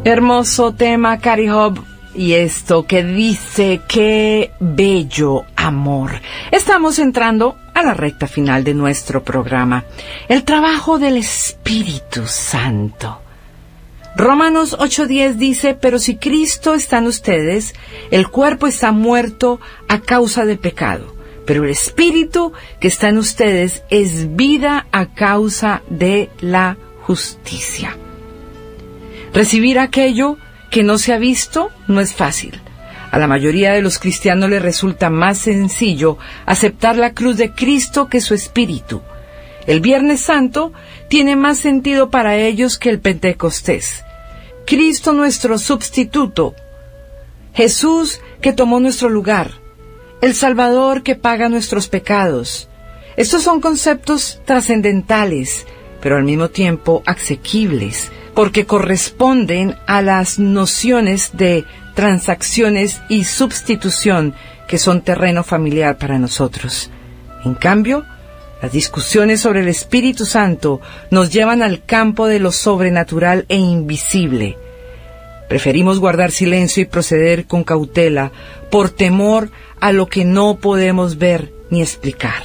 Hermoso tema, Cari Hobb, y esto que dice, qué bello amor. Estamos entrando a la recta final de nuestro programa, el trabajo del Espíritu Santo. Romanos 8:10 dice, pero si Cristo está en ustedes, el cuerpo está muerto a causa del pecado, pero el Espíritu que está en ustedes es vida a causa de la justicia. Recibir aquello que no se ha visto no es fácil. A la mayoría de los cristianos les resulta más sencillo aceptar la cruz de Cristo que su espíritu. El Viernes Santo tiene más sentido para ellos que el Pentecostés. Cristo nuestro sustituto, Jesús que tomó nuestro lugar, el Salvador que paga nuestros pecados. Estos son conceptos trascendentales, pero al mismo tiempo asequibles, porque corresponden a las nociones de transacciones y sustitución que son terreno familiar para nosotros. En cambio, las discusiones sobre el Espíritu Santo nos llevan al campo de lo sobrenatural e invisible. Preferimos guardar silencio y proceder con cautela por temor a lo que no podemos ver ni explicar.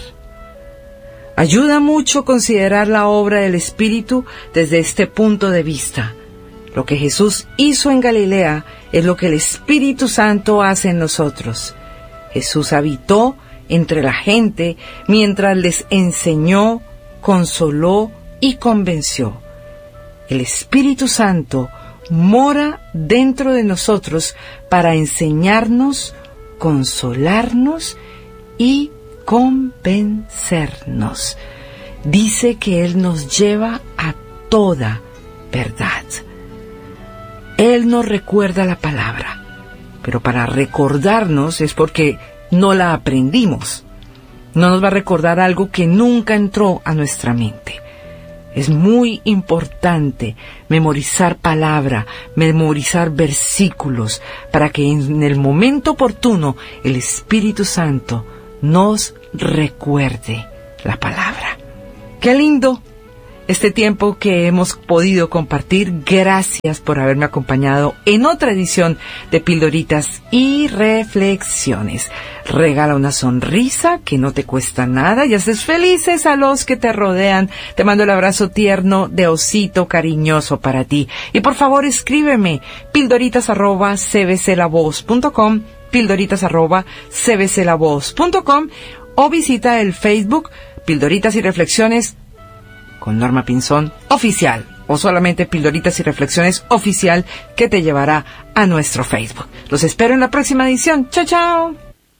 Ayuda mucho considerar la obra del Espíritu desde este punto de vista. Lo que Jesús hizo en Galilea es lo que el Espíritu Santo hace en nosotros. Jesús habitó entre la gente mientras les enseñó, consoló y convenció. El Espíritu Santo mora dentro de nosotros para enseñarnos, consolarnos y convencernos. Dice que Él nos lleva a toda verdad. Él nos recuerda la palabra, pero para recordarnos es porque no la aprendimos. No nos va a recordar algo que nunca entró a nuestra mente. Es muy importante memorizar palabra, memorizar versículos, para que en el momento oportuno el Espíritu Santo nos recuerde la palabra. ¡Qué lindo este tiempo que hemos podido compartir! Gracias por haberme acompañado en otra edición de Pildoritas y Reflexiones. Regala una sonrisa que no te cuesta nada y haces felices a los que te rodean. Te mando el abrazo tierno de osito cariñoso para ti. Y por favor escríbeme pildoritas@cbclavoz.com, pildoritas@cbclavoz.com, o visita el Facebook Pildoritas y Reflexiones con Norma Pinzón Oficial, o solamente Pildoritas y Reflexiones Oficial, que te llevará a nuestro Facebook. Los espero en la próxima edición. ¡Chao, chao!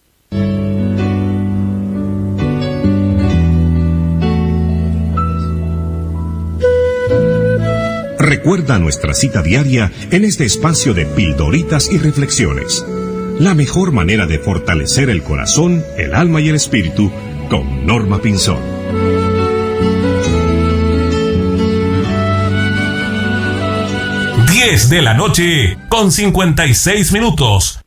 Recuerda nuestra cita diaria en este espacio de Pildoritas y Reflexiones. La mejor manera de fortalecer el corazón, el alma y el espíritu con Norma Pinzón. 10 de la noche con 56 minutos.